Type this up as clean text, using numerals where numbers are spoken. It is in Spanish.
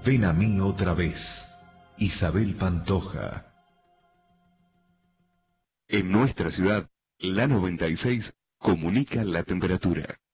Ven a mí otra vez. Isabel Pantoja. En nuestra ciudad, la 96 comunica la temperatura.